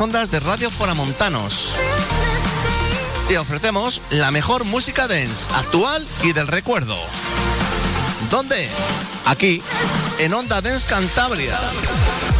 ondas de Radio Foramontanos. Te ofrecemos la mejor música dance, actual y del recuerdo. ¿Dónde? Aquí, en Onda Dance Cantabria.